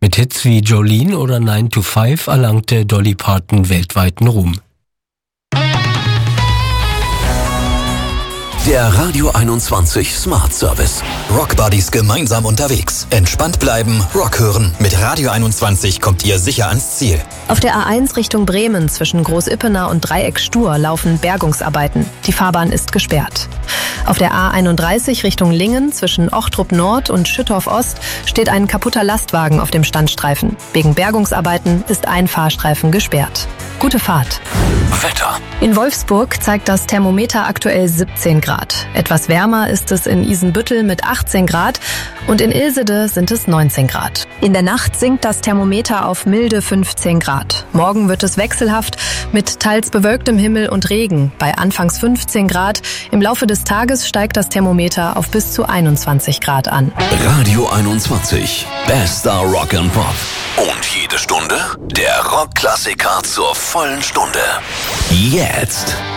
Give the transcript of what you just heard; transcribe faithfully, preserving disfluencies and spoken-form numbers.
Mit Hits wie Jolene oder nine to five erlangte Dolly Parton weltweiten Ruhm. Der Radio einundzwanzig Smart Service. Rock Buddies gemeinsam unterwegs. Entspannt bleiben, Rock hören. Mit Radio einundzwanzig kommt ihr sicher ans Ziel. Auf der A eins Richtung Bremen zwischen Groß-Ippener und Dreieck-Stur laufen Bergungsarbeiten. Die Fahrbahn ist gesperrt. Auf der A einunddreißig Richtung Lingen zwischen Ochtrup Nord und Schüttorf Ost steht ein kaputter Lastwagen auf dem Standstreifen. Wegen Bergungsarbeiten ist ein Fahrstreifen gesperrt. Gute Fahrt. Wetter. In Wolfsburg zeigt das Thermometer aktuell siebzehn Grad. Etwas wärmer ist es in Isenbüttel mit achtzehn Grad und in Ilsede sind es neunzehn Grad. In der Nacht sinkt das Thermometer auf milde fünfzehn Grad. Morgen wird es wechselhaft mit teils bewölktem Himmel und Regen bei anfangs fünfzehn Grad. Im Laufe des Tages steigt das Thermometer auf bis zu einundzwanzig Grad an. Radio einundzwanzig. Bester Rock and Pop. Und jede Stunde der Rockklassiker zur vollen Stunde. Jetzt.